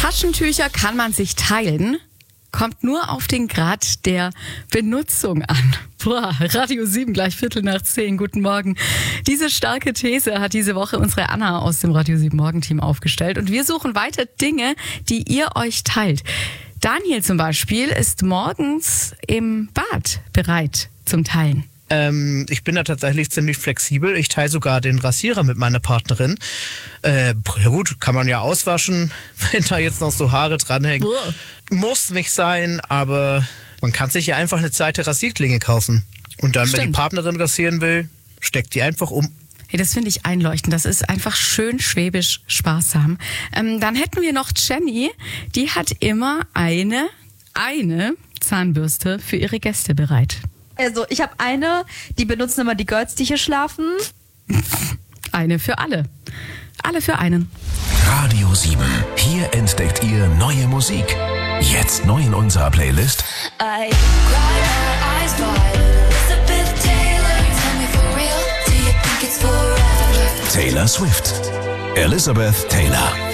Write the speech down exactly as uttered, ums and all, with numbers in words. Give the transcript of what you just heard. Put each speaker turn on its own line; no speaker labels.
Taschentücher kann man sich teilen, kommt nur auf den Grad der Benutzung an. Boah, Radio sieben, gleich Viertel nach zehn. Guten Morgen. Diese starke These hat diese Woche unsere Anna aus dem Radio sieben Morgenteam aufgestellt. Und wir suchen weiter Dinge, die ihr euch teilt. Daniel zum Beispiel ist morgens im Bad bereit zum Teilen.
Ähm, ich bin da tatsächlich ziemlich flexibel. Ich teile sogar den Rasierer mit meiner Partnerin. Äh, ja gut, kann man ja auswaschen, wenn da jetzt noch so Haare dranhängen.
Uah.
Muss nicht sein, aber man kann sich ja einfach eine zweite Rasierklinge kaufen. Und dann,
Stimmt.
wenn die Partnerin rasieren will, steckt die einfach um.
Hey, das finde ich einleuchtend. Das ist einfach schön schwäbisch sparsam. Ähm, dann hätten wir noch Jenny. Die hat immer eine, eine Zahnbürste für ihre Gäste bereit.
Also ich habe eine, die benutzen immer die Girls, die hier schlafen.
Eine für alle. Alle für einen.
Radio sieben. Hier entdeckt ihr neue Musik. Jetzt neu in unserer Playlist.
I cry my eyes wide. Elizabeth Taylor, tell me for real. Do you think it's forever?
Taylor Swift. Elizabeth Taylor.